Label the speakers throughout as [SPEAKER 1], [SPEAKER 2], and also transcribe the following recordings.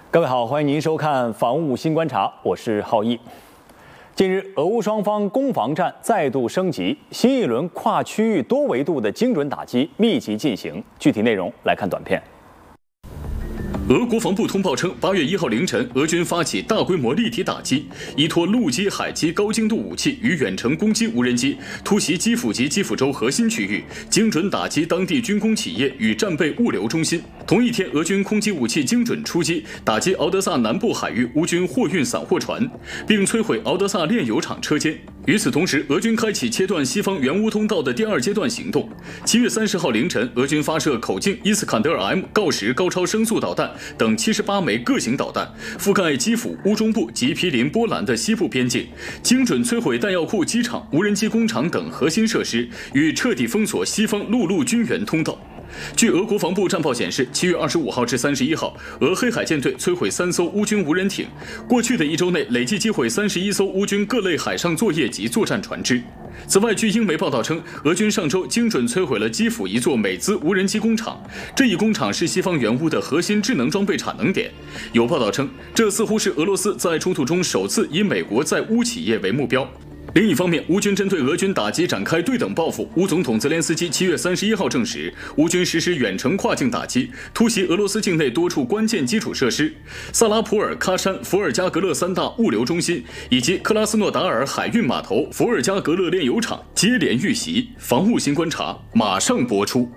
[SPEAKER 1] 各位好，欢迎您收看《防务新观察》，我是浩毅。近日，俄乌双方攻防战再度升级，新一轮跨区域多维度的精准打击密集进行。具体内容来看短片。
[SPEAKER 2] 俄国防部通报称，8月1号凌晨，俄军发起大规模立体打击，依托陆基、海基高精度武器与远程攻击无人机，突袭基辅及基辅州核心区域，精准打击当地军工企业与战备物流中心。同一天，俄军空击武器精准出击，打击敖德萨南部海域乌军货运散货船，并摧毁敖德萨炼油厂车间。与此同时，俄军开启切断西方援乌通道的第2阶段行动。7月30号凌晨，俄军发射口径伊斯坎德尔 M 锆石高超声速导弹等78枚各型导弹，覆盖基辅、乌中部及毗邻波兰的西部边境，精准摧毁弹药库、机场、无人机工厂等核心设施，与彻底封锁西方陆路军援通道。据俄国防部战报显示，7月25号至31号，俄黑海舰队摧毁3艘乌军无人艇，过去的1周内累计击毁31艘乌军各类海上作业及作战船只。此外，据英媒报道称，俄军上周精准摧毁了基辅一座美资无人机工厂，这一工厂是西方援乌的核心智能装备产能点。有报道称，这似乎是俄罗斯在冲突中首次以美国在乌企业为目标。另一方面，乌军针对俄军打击展开对等报复。乌总统泽连斯基7月31号证实，乌军实施远程跨境打击，突袭俄罗斯境内多处关键基础设施，萨拉普尔、喀山、伏尔加格勒3大物流中心以及克拉斯诺达尔海运码头、伏尔加格勒炼油厂接连遇袭。防务新观察马上播出。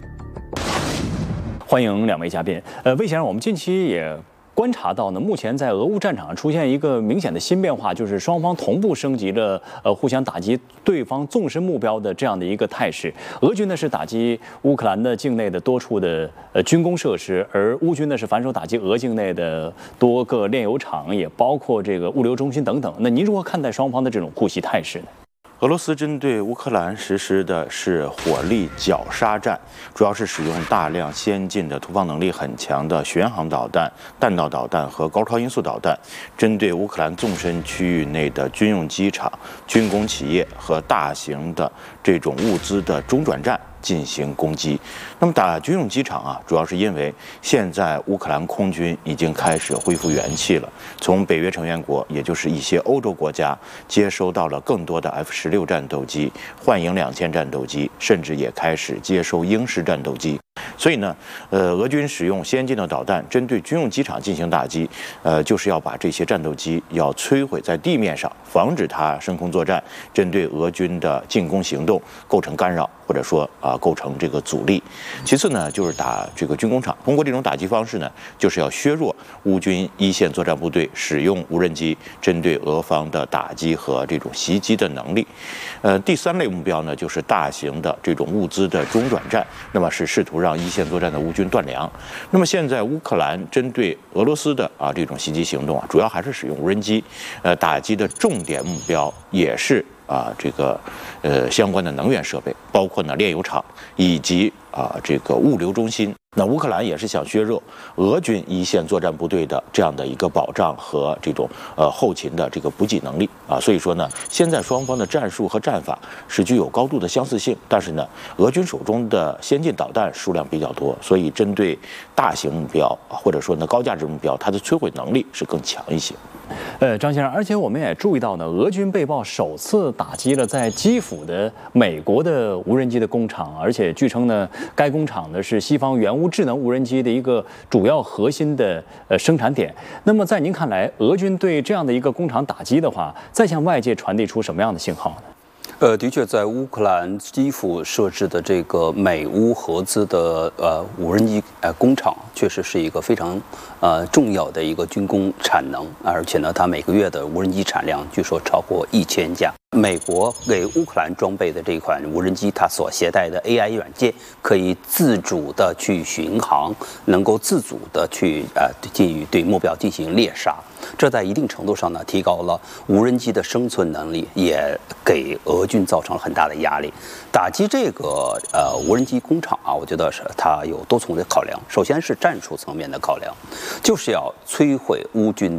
[SPEAKER 1] 欢迎两位嘉宾。魏先生，我们近期也观察到呢，目前在俄乌战场上出现一个明显的新变化，就是双方同步升级了互相打击对方纵深目标的这样的一个态势。俄军呢是打击乌克兰的境内的多处的军工设施，而乌军呢是反手打击俄境内的多个炼油厂，也包括这个物流中心等等。那您如何看待双方的这种互袭态势呢？
[SPEAKER 3] 俄罗斯针对乌克兰实施的是火力绞杀战，主要是使用大量先进的突防能力很强的巡航导弹、弹道导弹和高超音速导弹，针对乌克兰纵深区域内的军用机场、军工企业和大型的这种物资的中转站进行攻击。那么打军用机场啊，主要是因为现在乌克兰空军已经开始恢复元气了，从北约成员国，也就是一些欧洲国家接收到了更多的 F-16战斗机、幻影2000战斗机，甚至也开始接收鹰式战斗机。所以呢，俄军使用先进的导弹针对军用机场进行打击，就是要把这些战斗机要摧毁在地面上，防止它升空作战，针对俄军的进攻行动构成干扰，或者说构成这个阻力。其次呢，就是打这个军工厂，通过这种打击方式呢，就是要削弱乌军一线作战部队使用无人机针对俄方的打击和这种袭击的能力。第3类目标呢，就是大型的这种物资的中转站，那么是试图让一线作战的乌军断粮。那么现在乌克兰针对俄罗斯的这种袭击行动主要还是使用无人机，打击的重点目标也是这个相关的能源设备，包括呢炼油厂以及这个物流中心。那乌克兰也是想削弱俄军一线作战部队的这样的一个保障和这种后勤的这个补给能力所以说呢，现在双方的战术和战法是具有高度的相似性，但是呢，俄军手中的先进导弹数量比较多，所以针对大型目标或者说呢高价值目标，它的摧毁能力是更强一些。
[SPEAKER 1] 张先生，而且我们也注意到呢，俄军被曝首次打击了在基辅的美国的无人机的工厂，而且据称呢，该工厂呢是西方援乌智能无人机的一个主要核心的生产点。那么在您看来，俄军对这样的一个工厂打击的话，再向外界传递出什么样的信号呢？
[SPEAKER 4] 的确，在乌克兰基辅设置的这个美乌合资的无人机工厂，确实是一个非常重要的一个军工产能，而且呢，它每个月的无人机产量据说超过1000架。美国给乌克兰装备的这款无人机，它所携带的 AI 软件可以自主的去巡航，能够自主的去对目标进行猎杀。这在一定程度上呢，提高了无人机的生存能力，也给俄军造成了很大的压力。打击这个无人机工厂我觉得是它有多重的考量。首先是战术层面的考量，就是要摧毁乌军